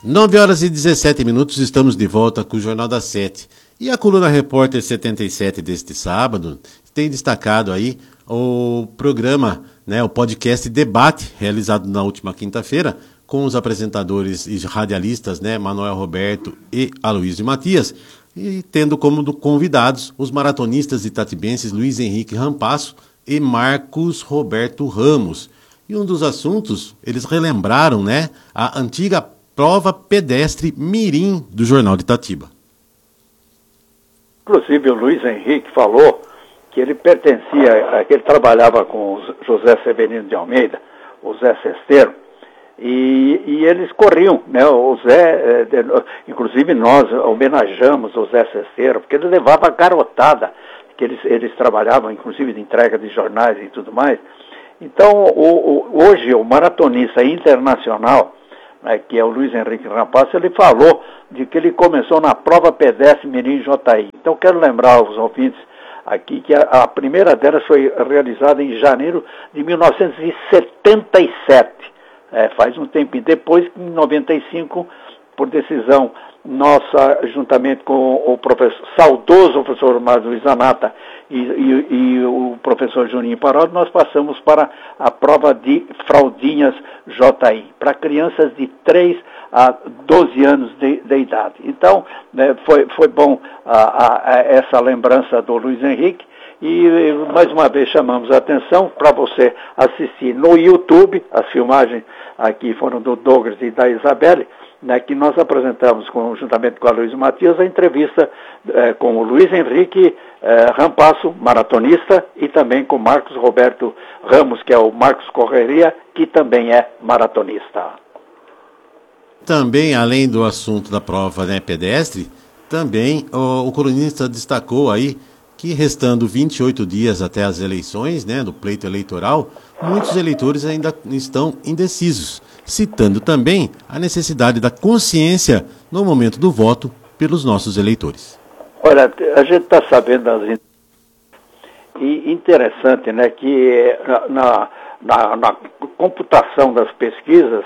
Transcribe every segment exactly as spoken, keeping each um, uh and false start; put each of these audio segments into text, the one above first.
nove horas e dezessete minutos, estamos de volta com o Jornal das Sete. E a coluna Repórter setenta e sete deste sábado tem destacado aí o programa, né, o podcast Debate, realizado na última quinta-feira, com os apresentadores e radialistas, né, Manuel Roberto e Aloysio Matias, e tendo como convidados os maratonistas itatibenses Luiz Henrique Rampasso e Marcos Roberto Ramos. E um dos assuntos, eles relembraram, né, a antiga prova pedestre mirim do Jornal de Itatiba. Inclusive o Luiz Henrique falou que ele pertencia, que ele trabalhava com o José Severino de Almeida, o Zé Cesteiro, e, e eles corriam, né? O Zé, inclusive nós homenageamos o Zé Cesteiro, porque ele levava a garotada, que eles, eles trabalhavam, inclusive de entrega de jornais e tudo mais. Então, o, o, hoje, o maratonista internacional, né, que é o Luiz Henrique Rampasso, ele falou de que ele começou na prova pedestre Mirim J I. Então, quero lembrar aos ouvintes aqui que a, a primeira delas foi realizada em janeiro de mil novecentos e setenta e sete. É, faz um tempo. E depois, em noventa e cinco, por decisão nossa, juntamente com o professor, saudoso professor Mário Luiz Anata e, e, e o professor Juninho Parodi, nós passamos para a prova de fraldinhas J I, para crianças de três a doze anos de, de idade. Então, né, foi, foi bom a, a, a essa lembrança do Luiz Henrique. E, mais uma vez, chamamos a atenção para você assistir no YouTube, as filmagens aqui foram do Douglas e da Isabelle, né, que nós apresentamos, juntamente com a Luiz Matias, a entrevista eh, com o Luiz Henrique eh, Rampasso, maratonista, e também com Marcos Roberto Ramos, que é o Marcos Correria, que também é maratonista. Também, além do assunto da prova, né, pedestre, também o, o colunista destacou aí que, restando vinte e oito dias até as eleições, né, do pleito eleitoral, muitos eleitores ainda estão indecisos, citando também a necessidade da consciência no momento do voto pelos nossos eleitores. Olha, a gente está sabendo das... E interessante, né, que na, na, na computação das pesquisas,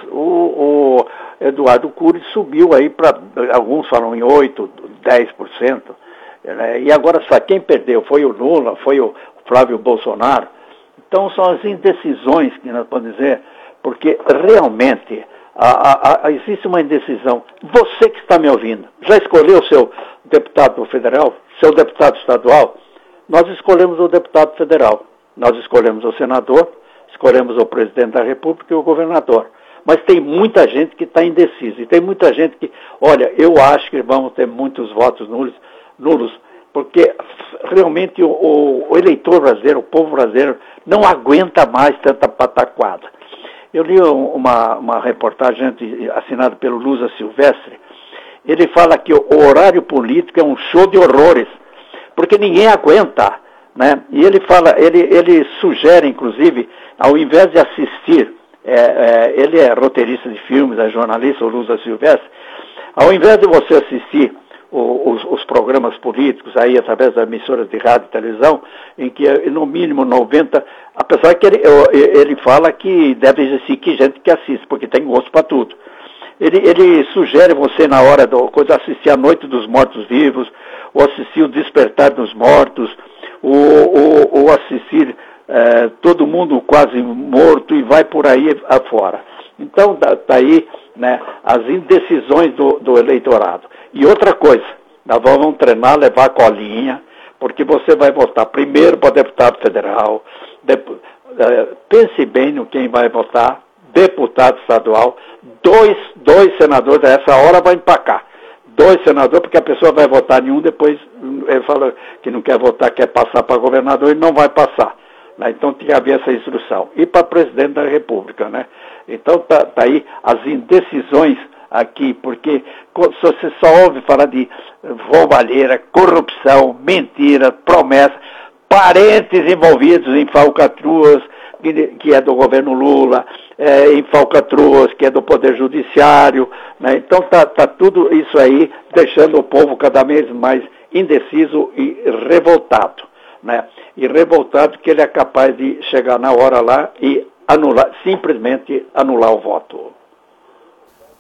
o, o Eduardo Cury subiu aí para, alguns falam em oito por cento, dez por cento, né, e agora só quem perdeu foi o Lula, foi o Flávio Bolsonaro. Então são as indecisões que nós podemos dizer, porque realmente a, a, a, existe uma indecisão. Você que está me ouvindo, já escolheu o seu deputado federal, seu deputado estadual? Nós escolhemos o deputado federal, nós escolhemos o senador, escolhemos o presidente da República e o governador. Mas tem muita gente que está indecisa, e tem muita gente que, olha, eu acho que vamos ter muitos votos nulos, nulos porque realmente o, o, o eleitor brasileiro, o povo brasileiro, não aguenta mais tanta pataquada. Eu li uma, uma reportagem assinada pelo Lusa Silvestre. Ele fala que o horário político é um show de horrores, porque ninguém aguenta, né? E ele fala, ele, ele sugere, inclusive, ao invés de assistir, é, é, ele é roteirista de filmes, é jornalista, o Lusa Silvestre, ao invés de você assistir Os, os programas políticos aí através das emissoras de rádio e televisão, em que no mínimo noventa, apesar que ele, ele fala que deve existir que gente que assiste, porque tem gosto para tudo. Ele, ele sugere você na hora do coisa assistir a Noite dos Mortos-Vivos, ou assistir o Despertar dos Mortos, ou, ou, ou assistir é, Todo Mundo Quase Morto e vai por aí afora. Então tá, tá aí, né, as indecisões do, do eleitorado. E outra coisa, nós vamos treinar, levar a colinha, porque você vai votar primeiro para deputado federal, depo, é, pense bem no quem vai votar, deputado estadual, dois, dois senadores, a essa hora vai empacar. Dois senadores, porque a pessoa vai votar em um, depois ele fala que não quer votar, quer passar para governador, e não vai passar. Né? Então tem que haver essa instrução. E para presidente da República, né? Então tá, tá aí as indecisões aqui, porque se você só ouve falar de roubalheira, corrupção, mentira, promessa, parentes envolvidos em falcatruas, que, que é do governo Lula, é, em falcatruas, que é do Poder Judiciário, né? Então tá, tá tudo isso aí deixando o povo cada vez mais indeciso e revoltado, né? E revoltado que ele é capaz de chegar na hora lá e anular, simplesmente anular o voto.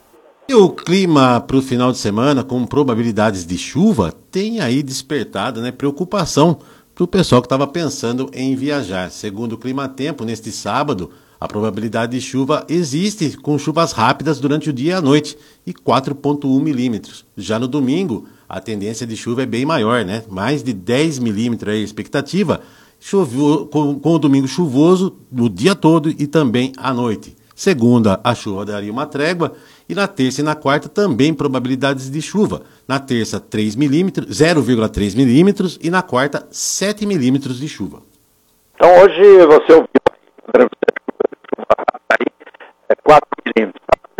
E o clima para o final de semana, com probabilidades de chuva, tem aí despertado, né, preocupação para o pessoal que estava pensando em viajar. Segundo o Climatempo, neste sábado, a probabilidade de chuva existe, com chuvas rápidas durante o dia e a noite, e quatro vírgula um milímetros. Já no domingo, a tendência de chuva é bem maior, né? Mais de dez milímetros é a expectativa, choveu, com, com o domingo chuvoso no dia todo e também à noite. Segunda, a chuva daria uma trégua, e na terça e na quarta também probabilidades de chuva. Na terça, três milímetros, zero vírgula três milímetros, e na quarta, sete milímetros de chuva. Então hoje você ouviu aí, é quatro milímetros.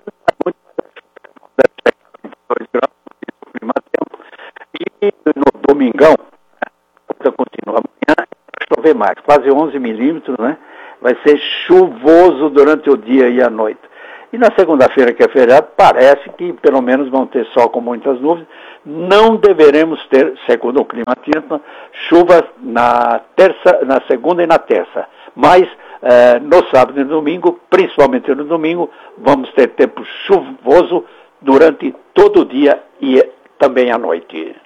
E no domingão, continua amanhã, vai chover mais, quase onze milímetros, né? Vai ser chuvoso durante o dia e a noite. E na segunda-feira, que é feriado, parece que pelo menos vão ter sol com muitas nuvens. Não deveremos ter, segundo o Climatempo, chuvas na terça, na segunda e na terça. Mas eh, no sábado e no domingo, principalmente no domingo, vamos ter tempo chuvoso durante todo o dia e também à noite.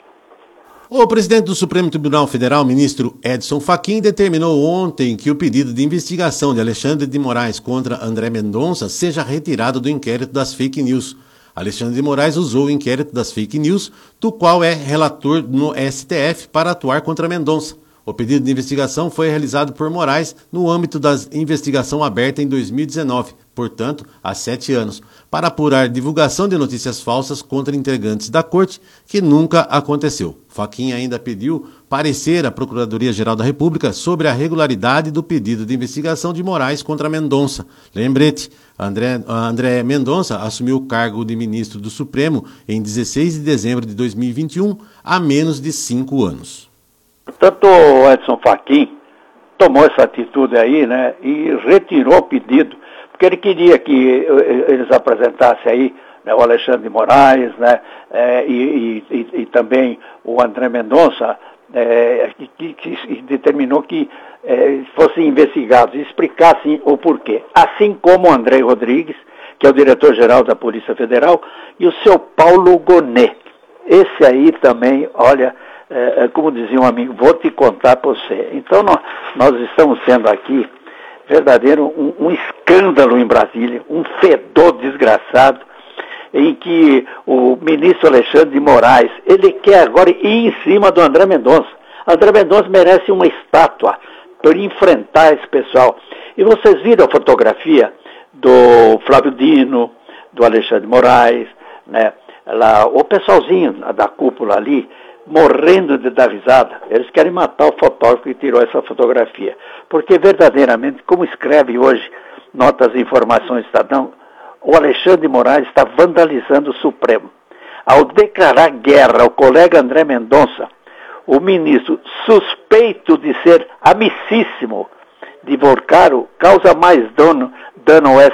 O presidente do Supremo Tribunal Federal, ministro Edson Fachin, determinou ontem que o pedido de investigação de Alexandre de Moraes contra André Mendonça seja retirado do inquérito das fake news. Alexandre de Moraes usou o inquérito das fake news, do qual é relator no S T F, para atuar contra Mendonça. O pedido de investigação foi realizado por Moraes no âmbito da investigação aberta em dois mil e dezenove, portanto, há sete anos, para apurar divulgação de notícias falsas contra integrantes da Corte, que nunca aconteceu. Fachin ainda pediu parecer à Procuradoria-Geral da República sobre a regularidade do pedido de investigação de Moraes contra Mendonça. Lembrete, André, André Mendonça assumiu o cargo de ministro do Supremo em dezesseis de dezembro de dois mil e vinte e um, há menos de cinco anos. Portanto, o Edson Fachin tomou essa atitude aí, né, e retirou o pedido, porque ele queria que eles apresentassem aí, né, o Alexandre de Moraes, né, é, e, e, e também o André Mendonça, é, que, que determinou que é, fossem investigados e explicassem o porquê. Assim como o André Rodrigues, que é o diretor-geral da Polícia Federal, e o seu Paulo Gonet. Esse aí também, olha... É, como dizia um amigo, vou te contar para você. Então nós, nós estamos sendo aqui verdadeiro um, um escândalo em Brasília, um fedor desgraçado, em que o ministro Alexandre de Moraes, ele quer agora ir em cima do André Mendonça. André Mendonça merece uma estátua para enfrentar esse pessoal. E vocês viram a fotografia do Flávio Dino, do Alexandre de Moraes, né? Lá, o pessoalzinho da cúpula ali, morrendo de dar risada. Eles querem matar o fotógrafo que tirou essa fotografia. Porque verdadeiramente, como escreve hoje Notas e Informações Estadão, o Alexandre de Moraes está vandalizando o Supremo. Ao declarar guerra ao colega André Mendonça, o ministro, suspeito de ser amicíssimo de Vorcaro, causa mais dano, dano ao S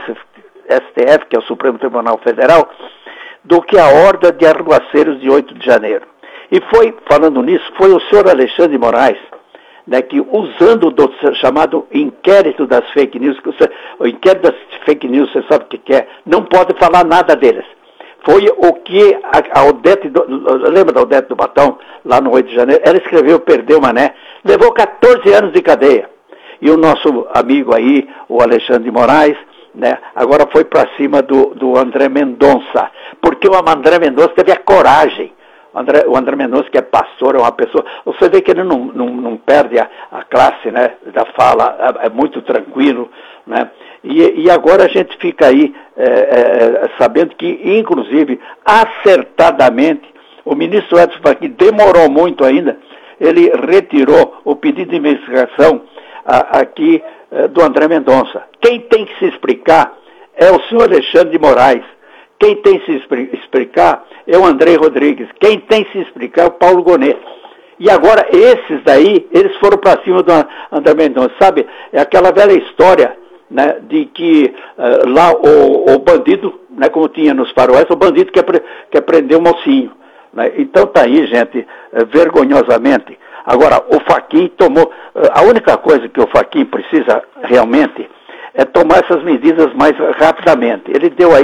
T F, que é o Supremo Tribunal Federal, do que a horda de arruaceiros de oito de janeiro. E foi, falando nisso, foi o senhor Alexandre de Moraes, né, que usando o chamado inquérito das fake news, que você, o inquérito das fake news, você sabe o que, que é, não pode falar nada deles. Foi o que a, a Odete, do, lembra da Odete do Batão, lá no oito de janeiro? Ela escreveu Perdeu Mané, levou quatorze anos de cadeia. E o nosso amigo aí, o Alexandre de Moraes, né, agora foi para cima do, do André Mendonça, porque o André Mendonça teve a coragem. André, o André Mendonça, que é pastor, é uma pessoa... Você vê que ele não, não, não perde a, a classe, né, da fala, é, é muito tranquilo, né? E, e agora a gente fica aí é, é, sabendo que, inclusive, acertadamente, o ministro Edson Fachin demorou muito ainda, ele retirou o pedido de investigação a, aqui é, do André Mendonça. Quem tem que se explicar é o senhor Alexandre de Moraes. Quem tem que se explicar é o André Rodrigues. Quem tem que se explicar é o Paulo Gonet. E agora, esses daí, eles foram para cima do André Mendonça. Sabe, é aquela velha história, né, de que uh, lá o, o bandido, né, como tinha nos faroés, o bandido quer, quer prender o mocinho. Né? Então tá aí, gente, uh, vergonhosamente. Agora, o Fachin tomou... Uh, a única coisa que o Fachin precisa realmente é tomar essas medidas mais rapidamente. Ele deu aí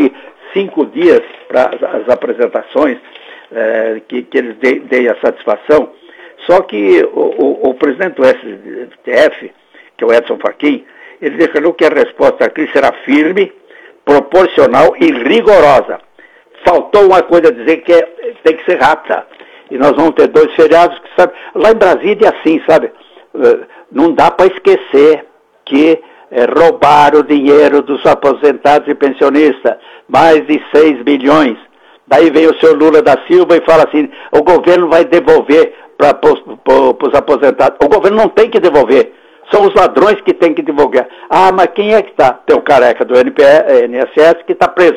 cinco dias para as apresentações, é, que, que eles deem a satisfação. Só que o, o, o presidente do S T F, que é o Edson Fachin, ele declarou que a resposta à crise será firme, proporcional e rigorosa. Faltou uma coisa a dizer, que é, tem que ser rápida. E nós vamos ter dois feriados que, sabe, lá em Brasília é assim, sabe? Não dá para esquecer que é, roubaram o dinheiro dos aposentados e pensionistas, mais de seis bilhões. Daí vem o senhor Lula da Silva e fala assim, o governo vai devolver para os aposentados. O governo não tem que devolver, são os ladrões que têm que devolver. Ah, mas quem é que está? Tem o careca do N S S que está preso.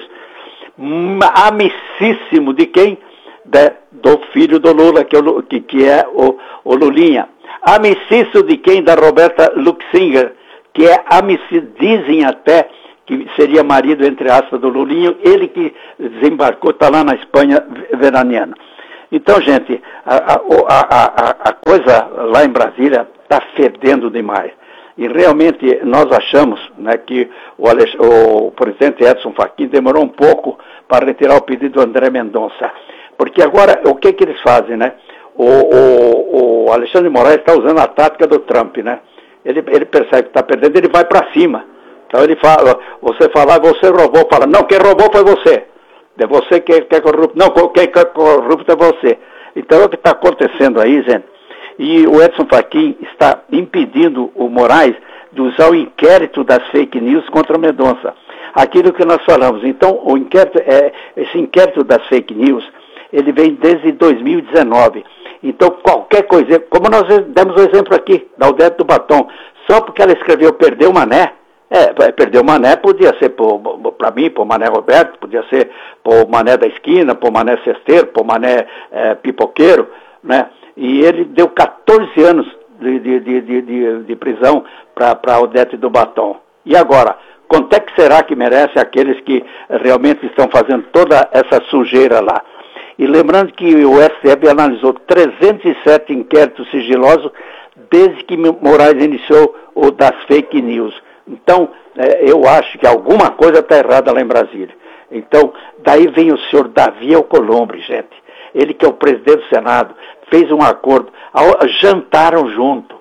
Amicíssimo de quem? De, do filho do Lula, que, o, que, que é o, o Lulinha. Amicíssimo de quem? Da Roberta Luxinger, que é amicíssimo, dizem até que seria marido, entre aspas, do Lulinho, ele que desembarcou, está lá na Espanha veraneando. Então, gente, a, a, a, a coisa lá em Brasília está fedendo demais. E realmente nós achamos, né, que o, Alex, o presidente Edson Fachin demorou um pouco para retirar o pedido do André Mendonça. Porque agora, o que que eles fazem, né? O, o, o Alexandre de Moraes está usando a tática do Trump, né? Ele, ele percebe que está perdendo, ele vai para cima. Então ele fala, você fala, você roubou, fala, não, quem roubou foi você. É você que é corrupto. Não, quem é corrupto é você. Então é o que está acontecendo aí, gente. E o Edson Fachin está impedindo o Moraes de usar o inquérito das fake news contra o Mendonça. Aquilo que nós falamos. Então, o inquérito, é, esse inquérito das fake news, ele vem desde dois mil e dezenove. Então, qualquer coisa, como nós demos o exemplo aqui, da Odete do Batom, só porque ela escreveu Perdeu o Mané, é, Perdeu o Mané podia ser para mim, para o Mané Roberto, podia ser para o Mané da esquina, para o Mané cesteiro, para o Mané é, pipoqueiro, né? E ele deu quatorze anos de, de, de, de, de prisão para a Odete do Batom. E agora, quanto é que será que merece aqueles que realmente estão fazendo toda essa sujeira lá? E lembrando que o S T F analisou trezentos e sete inquéritos sigilosos desde que Moraes iniciou o das fake news. Então, é, eu acho que alguma coisa está errada lá em Brasília. Então, daí vem o senhor Davi Alcolumbre, gente. Ele que é o presidente do Senado, fez um acordo, jantaram junto.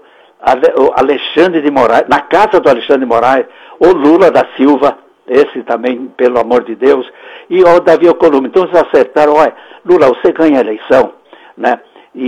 O Alexandre de Moraes, na casa do Alexandre de Moraes, o Lula da Silva, esse também, pelo amor de Deus, e o Davi Alcolumbre. Então eles acertaram, olha, Lula, você ganha a eleição, né? E,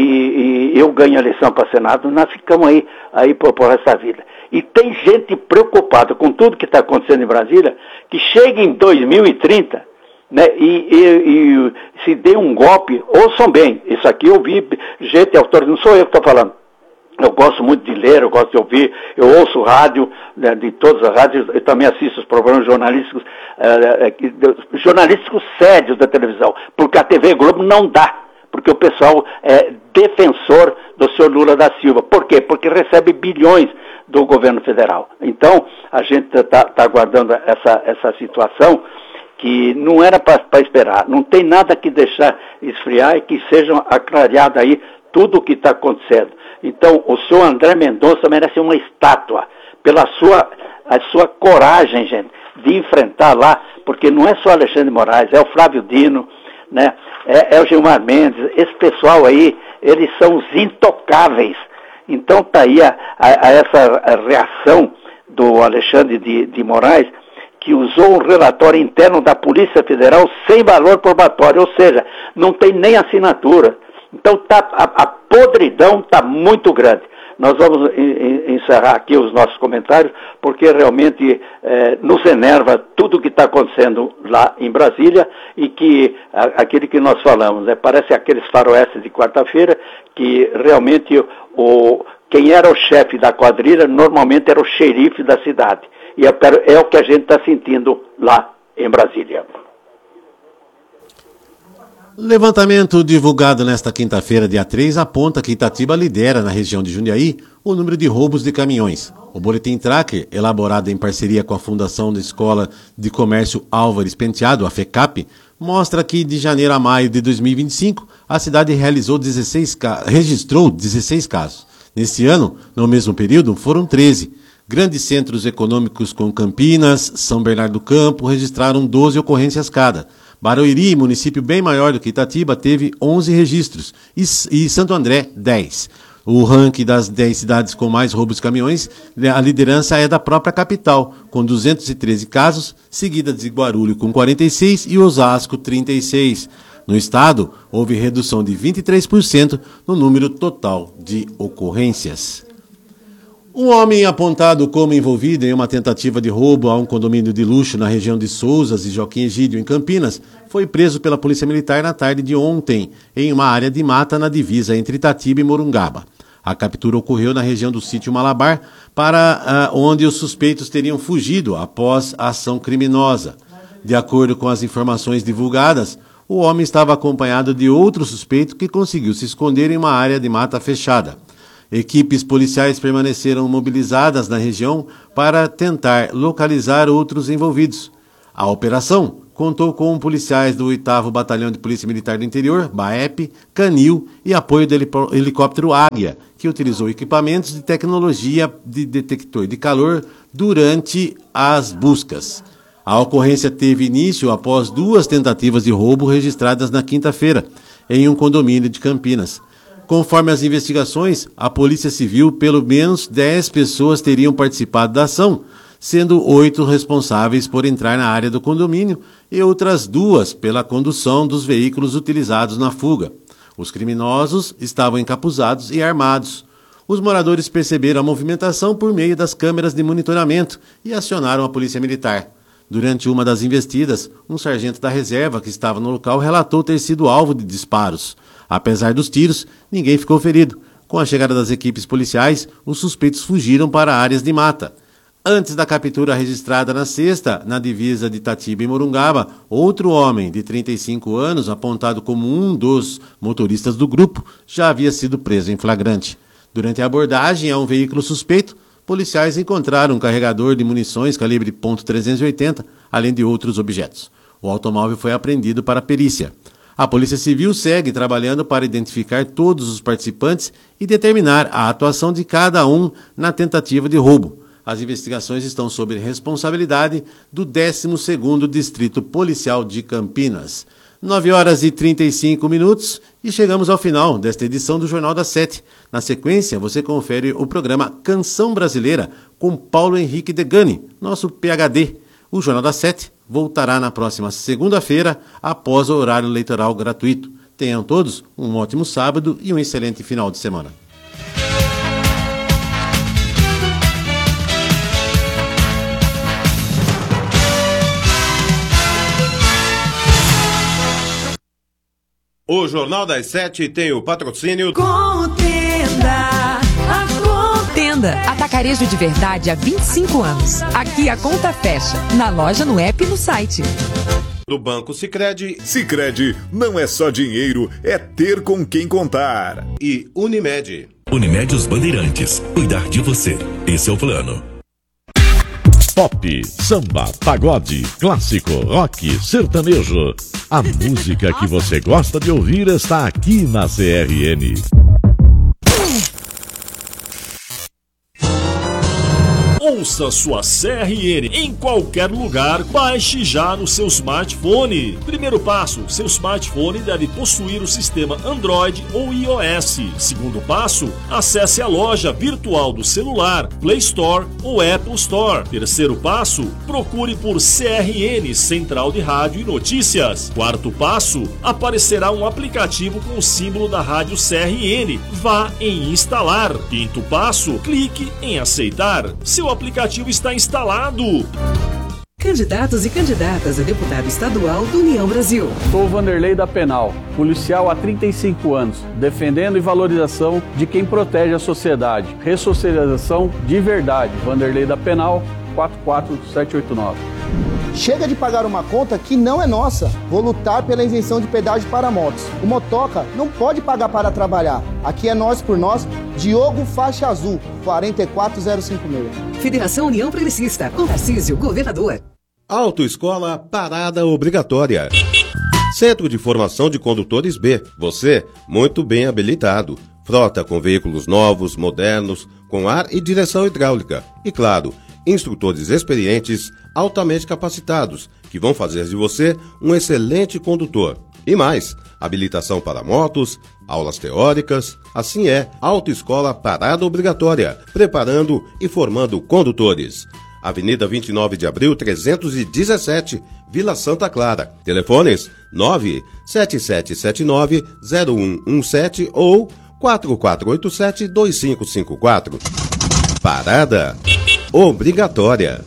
e, e eu ganho a eleição para Senado, nós ficamos aí, aí por, por essa vida. E tem gente preocupada com tudo que está acontecendo em Brasília, que chega em dois mil e trinta, né, e, e, e se dê um golpe, ouçam bem, isso aqui eu vi gente autor, não sou eu que estou falando. Eu gosto muito de ler, eu gosto de ouvir, eu ouço rádio, né, de todas as rádios, eu também assisto os programas jornalísticos, eh, jornalísticos sérios da televisão, porque a T V Globo não dá, porque o pessoal é defensor do senhor Lula da Silva. Por quê? Porque recebe bilhões do governo federal. Então, a gente está tá aguardando essa, essa situação que não era para esperar, não tem nada que deixar esfriar e que seja aclarado aí tudo o que está acontecendo. Então, o senhor André Mendonça merece uma estátua pela sua, a sua coragem, gente, de enfrentar lá, porque não é só Alexandre de Moraes, é o Flávio Dino, né? é, é o Gilmar Mendes, esse pessoal aí, eles são os intocáveis. Então está aí a, a, a essa a reação do Alexandre de, de Moraes, que usou um relatório interno da Polícia Federal sem valor probatório, ou seja, não tem nem assinatura. Então tá, a, a podridão está muito grande. Nós vamos encerrar aqui os nossos comentários, porque realmente eh, nos enerva tudo o que está acontecendo lá em Brasília e que a, aquilo que nós falamos, né, parece aqueles faroestes de quarta-feira, que realmente o, quem era o chefe da quadrilha normalmente era o xerife da cidade. E é, é o que a gente está sentindo lá em Brasília. Levantamento divulgado nesta quinta-feira, dia três, aponta que Itatiba lidera na região de Jundiaí o número de roubos de caminhões. O Boletim Tracker, elaborado em parceria com a Fundação da Escola de Comércio Álvares Penteado, a FECAP, mostra que de janeiro a maio de dois mil e vinte e cinco, a cidade realizou dezesseis, registrou dezesseis casos. Neste ano, no mesmo período, foram treze. Grandes centros econômicos como Campinas, São Bernardo do Campo, registraram doze ocorrências cada. Barueri, município bem maior do que Itatiba, teve onze registros e, e Santo André, dez. O ranking das dez cidades com mais roubos de caminhões, a liderança é da própria capital, com duzentos e treze casos, seguida de Guarulhos com quarenta e seis e Osasco, trinta e seis. No estado, houve redução de vinte e três por cento no número total de ocorrências. Um homem apontado como envolvido em uma tentativa de roubo a um condomínio de luxo na região de Souzas e Joaquim Egídio, em Campinas, foi preso pela Polícia Militar na tarde de ontem, em uma área de mata na divisa entre Itatiba e Morungaba. A captura ocorreu na região do sítio Malabar, para uh, onde os suspeitos teriam fugido após a ação criminosa. De acordo com as informações divulgadas, o homem estava acompanhado de outro suspeito que conseguiu se esconder em uma área de mata fechada. Equipes policiais permaneceram mobilizadas na região para tentar localizar outros envolvidos. A operação contou com policiais do oitavo Batalhão de Polícia Militar do Interior, BAEP, Canil e apoio do helicóptero Águia, que utilizou equipamentos de tecnologia de detector de calor durante as buscas. A ocorrência teve início após duas tentativas de roubo registradas na quinta-feira, em um condomínio de Campinas. Conforme as investigações, a Polícia Civil, pelo menos dez pessoas teriam participado da ação, sendo oito responsáveis por entrar na área do condomínio e outras duas pela condução dos veículos utilizados na fuga. Os criminosos estavam encapuzados e armados. Os moradores perceberam a movimentação por meio das câmeras de monitoramento e acionaram a Polícia Militar. Durante uma das investidas, um sargento da reserva que estava no local relatou ter sido alvo de disparos. Apesar dos tiros, ninguém ficou ferido. Com a chegada das equipes policiais, os suspeitos fugiram para áreas de mata. Antes da captura registrada na sexta, na divisa de Itatiba e Morungaba, outro homem de trinta e cinco anos, apontado como um dos motoristas do grupo, já havia sido preso em flagrante. Durante a abordagem a um veículo suspeito, policiais encontraram um carregador de munições calibre ponto trezentos e oitenta, além de outros objetos. O automóvel foi apreendido para perícia. A Polícia Civil segue trabalhando para identificar todos os participantes e determinar a atuação de cada um na tentativa de roubo. As investigações estão sob responsabilidade do décimo segundo Distrito Policial de Campinas. nove horas e trinta e cinco minutos e chegamos ao final desta edição do Jornal das Sete. Na sequência, você confere o programa Canção Brasileira com Paulo Henrique Degani, nosso P H D. O Jornal das Sete voltará na próxima segunda-feira, após o horário eleitoral gratuito. Tenham todos um ótimo sábado e um excelente final de semana. O Jornal das Sete tem o patrocínio Contenda, a Contenda. Atacarejo de verdade há vinte e cinco anos. Aqui a conta fecha, na loja, no app e no site. Do Banco Sicredi. Sicredi não é só dinheiro, é ter com quem contar. E Unimed. Unimed Os Bandeirantes. Cuidar de você. Esse é o plano. Pop, samba, pagode, clássico, rock, sertanejo. A música que você gosta de ouvir está aqui na C R N. Ouça sua C R N em qualquer lugar, baixe já no seu smartphone. Primeiro passo, seu smartphone deve possuir o sistema Android ou iOS. Segundo passo, acesse a loja virtual do celular, Play Store ou Apple Store. Terceiro passo, procure por C R N, Central de Rádio e Notícias. Quarto passo, aparecerá um aplicativo com o símbolo da rádio C R N. Vá em instalar. Quinto passo, clique em aceitar. Seu aplicativo está instalado. Candidatos e candidatas a deputado estadual do União Brasil. Sou Vanderlei da Penal, policial há trinta e cinco anos, defendendo e valorização de quem protege a sociedade. Ressocialização de verdade. Vanderlei da Penal, quatro quatro sete oito nove. Chega de pagar uma conta que não é nossa. Vou lutar pela isenção de pedágio para motos. O motoca não pode pagar para trabalhar. Aqui é nós por nós. Diogo Faixa Azul, quatro quatro zero cinco seis. Federação União Progressista, com Tarcísio, governador. Autoescola Parada Obrigatória. Centro de Formação de Condutores B. Você, muito bem habilitado. Frota com veículos novos, modernos, com ar e direção hidráulica. E claro, instrutores experientes, altamente capacitados, que vão fazer de você um excelente condutor. E mais, habilitação para motos, aulas teóricas, assim é, autoescola parada obrigatória, preparando e formando condutores. Avenida vinte e nove de abril, trezentos e dezessete, Vila Santa Clara. Telefones nove sete sete sete nove zero um um sete ou quatro quatro oito sete dois cinco cinco quatro. Parada obrigatória.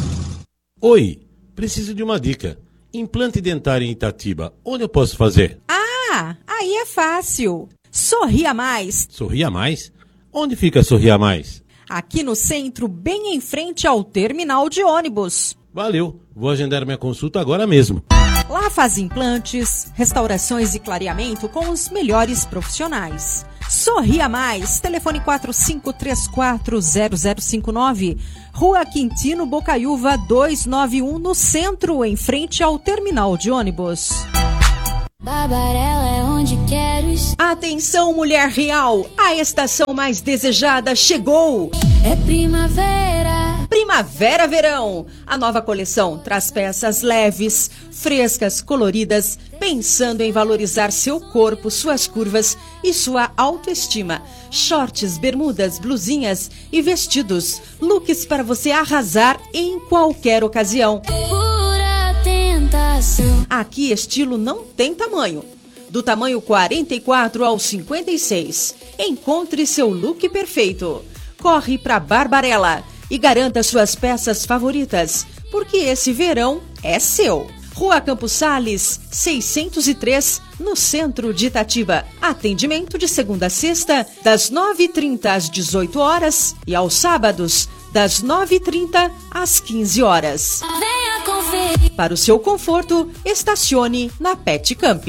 Oi, preciso de uma dica. Implante dentário em Itatiba, onde eu posso fazer? Ah, aí é fácil. Sorria Mais. Sorria Mais? Onde fica Sorria Mais? Aqui no centro, bem em frente ao terminal de ônibus. Valeu, vou agendar minha consulta agora mesmo. Lá faz implantes, restaurações e clareamento com os melhores profissionais. Sorria Mais, telefone quatro cinco três quatro zero zero cinco nove, Rua Quintino Bocaiúva duzentos e noventa e um, no centro, em frente ao terminal de ônibus. Barbarella é onde quero estar. Atenção, mulher real, a estação mais desejada chegou. É primavera. Primavera-verão. A nova coleção traz peças leves, frescas, coloridas, pensando em valorizar seu corpo, suas curvas e sua autoestima. Shorts, bermudas, blusinhas e vestidos. Looks para você arrasar em qualquer ocasião. Pura tentação. Aqui estilo não tem tamanho. Do tamanho quarenta e quatro ao cinquenta e seis. Encontre seu look perfeito. Corre para Barbarella e garanta suas peças favoritas, porque esse verão é seu. Rua Campos Sales, seiscentos e três, no centro de Itatiba. Atendimento de segunda a sexta, das nove e trinta às dezoito horas e aos sábados, das nove e trinta às quinze horas. Venha conferir. Para o seu conforto, estacione na Pet Camp.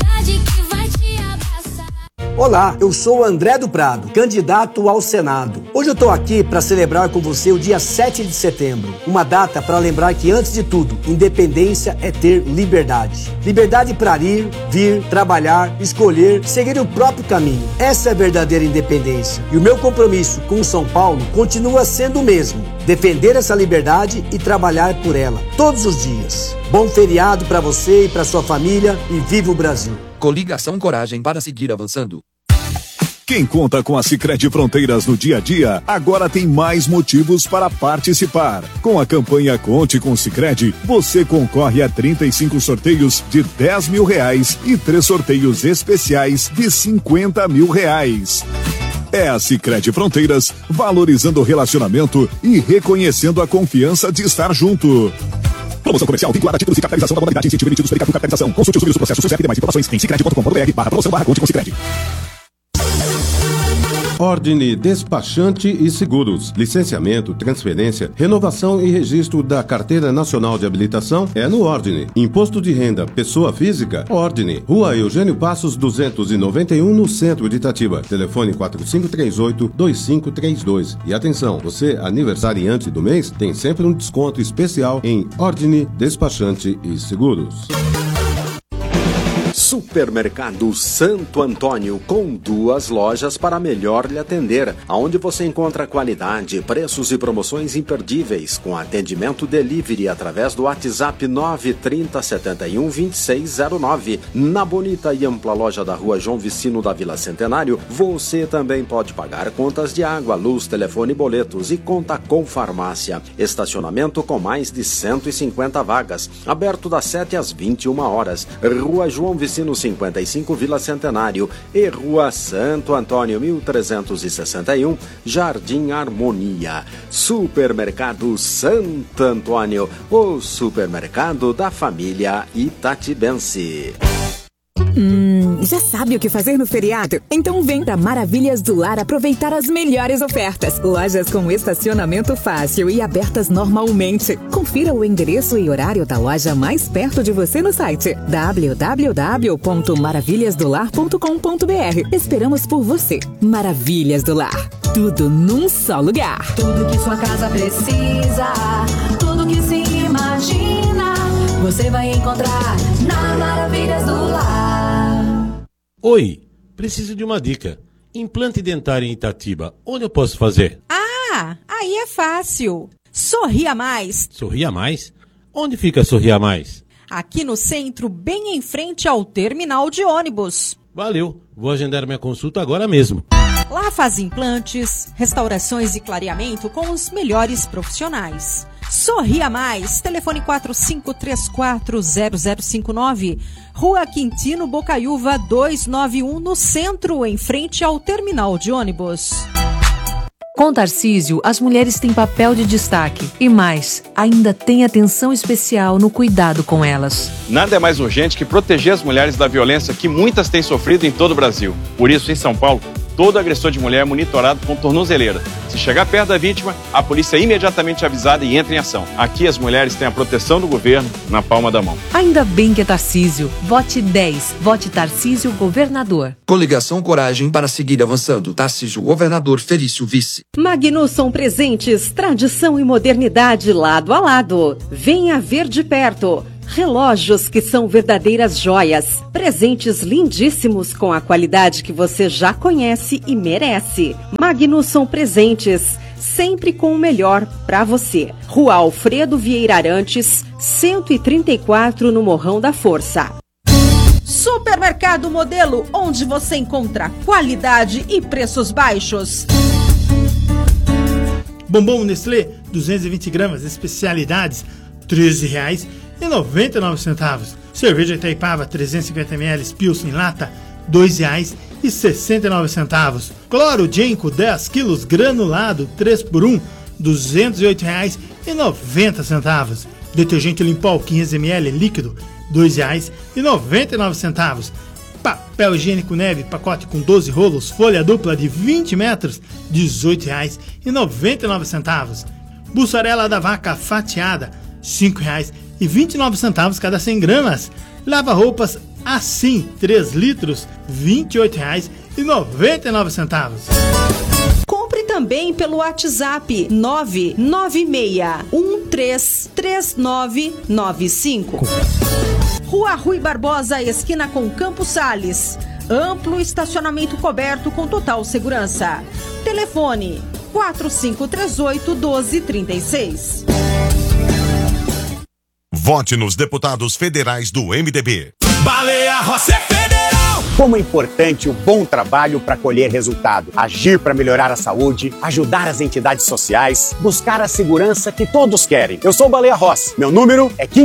Olá, eu sou o André do Prado, candidato ao Senado. Hoje eu estou aqui para celebrar com você o dia sete de setembro, uma data para lembrar que, antes de tudo, independência é ter liberdade. Liberdade para ir, vir, trabalhar, escolher, seguir o próprio caminho. Essa é a verdadeira independência. E o meu compromisso com São Paulo continua sendo o mesmo: defender essa liberdade e trabalhar por ela, todos os dias. Bom feriado para você e para sua família e viva o Brasil. Coligação Coragem para seguir avançando. Quem conta com a Sicredi Fronteiras no dia a dia, agora tem mais motivos para participar. Com a campanha Conte com Sicredi, você concorre a trinta e cinco sorteios de dez mil reais e três sorteios especiais de cinquenta mil reais. É a Sicredi Fronteiras, valorizando o relacionamento e reconhecendo a confiança de estar junto. Promoção comercial vinculada a títulos de capitalização da modalidade incentivo emitidos pela capitalização. Consulte os números do processo S U S E P e demais informações em sicredi ponto com ponto br barra promoção barra conte com Sicredi. Ordine Despachante e Seguros. Licenciamento, transferência, renovação e registro da Carteira Nacional de Habilitação é no Ordine. Imposto de renda, pessoa física, Ordine. Rua Eugênio Passos, duzentos e noventa e um, no centro de Itatiba. Telefone quatro cinco três oito, dois cinco três dois. E atenção, você aniversariante do mês tem sempre um desconto especial em Ordine Despachante e Seguros. Supermercado Santo Antônio, com duas lojas para melhor lhe atender, aonde você encontra qualidade, preços e promoções imperdíveis, com atendimento delivery através do WhatsApp nove trinta, setenta e um, vinte e seis zero nove. Na bonita e ampla loja da Rua João Vicino da Vila Centenário, você também pode pagar contas de água, luz, telefone, boletos e conta com farmácia. Estacionamento com mais de cento e cinquenta vagas, aberto das sete às vinte e uma horas. Rua João Vicino cinquenta e cinco, Vila Centenário, e Rua Santo Antônio mil trezentos e sessenta e um, Jardim Harmonia. Supermercado Santo Antônio, o supermercado da família itatibense. Hum, já sabe o que fazer no feriado? Então vem pra Maravilhas do Lar aproveitar as melhores ofertas. Lojas com estacionamento fácil e abertas normalmente. Confira o endereço e horário da loja mais perto de você no site w w w ponto maravilhas do lar ponto com ponto b r. Esperamos por você. Maravilhas do Lar. Tudo num só lugar. Tudo que sua casa precisa, tudo que se imagina, você vai encontrar na Maravilhas do Lar. Oi, preciso de uma dica. Implante dentário em Itatiba, onde eu posso fazer? Ah, aí é fácil. Sorria Mais. Sorria Mais? Onde fica Sorria Mais? Aqui no centro, bem em frente ao terminal de ônibus. Valeu, vou agendar minha consulta agora mesmo. Lá faz implantes, restaurações e clareamento com os melhores profissionais. Sorria Mais, telefone quatro cinco três quatro zero zero cinco nove, Rua Quintino Bocaiúva duzentos e noventa e um, no centro, em frente ao terminal de ônibus. Com Tarcísio, as mulheres têm papel de destaque e mais, ainda tem atenção especial no cuidado com elas. Nada é mais urgente que proteger as mulheres da violência que muitas têm sofrido em todo o Brasil. Por isso, em São Paulo, todo agressor de mulher é monitorado com tornozeleira. Se chegar perto da vítima, a polícia é imediatamente avisada e entra em ação. Aqui as mulheres têm a proteção do governo na palma da mão. Ainda bem que é Tarcísio. Vote dez. Vote Tarcísio Governador. Coligação Coragem para seguir avançando. Tarcísio Governador, Felício Vice. Magnusson Presentes, tradição e modernidade lado a lado. Venha ver de perto. Relógios que são verdadeiras joias. Presentes lindíssimos com a qualidade que você já conhece e merece. Magnusson Presentes, sempre com o melhor para você. Rua Alfredo Vieira Arantes, cento e trinta e quatro, no Morrão da Força. Supermercado Modelo, onde você encontra qualidade e preços baixos. Bombom Nestlé, duzentos e vinte gramas, especialidades, treze reais e noventa e nove centavos. Cerveja Itaipava, trezentos e cinquenta mililitros, Pilsen lata, dois reais e sessenta e nove centavos. Cloro Genco, dez quilos, granulado, três por um, duzentos e oito reais e noventa centavos. Detergente Limpol, quinhentos mililitros, líquido, dois reais e noventa e nove centavos. Papel higiênico Neve, pacote com doze rolos, folha dupla de vinte metros, dezoito reais e noventa e nove centavos. Mussarela da vaca fatiada, cinco reais e vinte e nove centavos cada cem gramas. Lava roupas assim, três litros, vinte e oito reais e noventa e nove centavos. Compre também pelo WhatsApp nove nove seis um três três nove nove cinco. Rua Rui Barbosa, esquina com Campos Sales. Amplo estacionamento coberto com total segurança. Telefone quatro cinco três oito, um dois três seis. Vote nos deputados federais do M D B. Baleia Rossi é federal! Como é importante o bom trabalho para colher resultado. Agir para melhorar a saúde, ajudar as entidades sociais, buscar a segurança que todos querem. Eu sou o Baleia Rossi. Meu número é quinze.